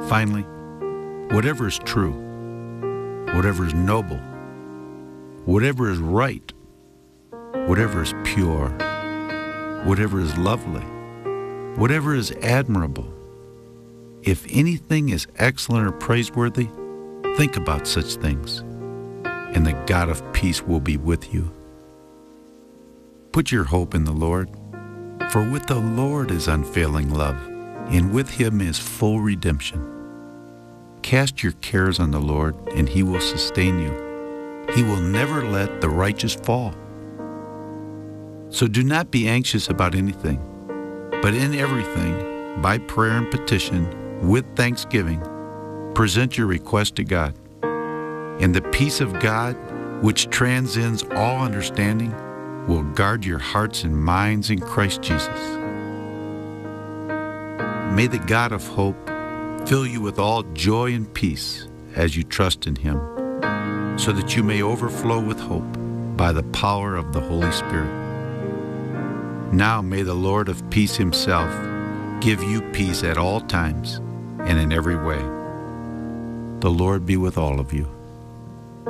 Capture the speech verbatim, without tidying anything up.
Finally, whatever is true, whatever is noble, whatever is right, whatever is pure, whatever is lovely, whatever is admirable, if anything is excellent or praiseworthy, think about such things, and the God of peace will be with you. Put your hope in the Lord, for with the Lord is unfailing love, and with him is full redemption. Cast your cares on the Lord, and he will sustain you. He will never let the righteous fall. So do not be anxious about anything, but in everything, by prayer and petition, with thanksgiving, present your request to God. And the peace of God, which transcends all understanding, will guard your hearts and minds in Christ Jesus. May the God of hope fill you with all joy and peace as you trust in him, so that you may overflow with hope by the power of the Holy Spirit. Now may the Lord of peace himself give you peace at all times and in every way. The Lord be with all of you.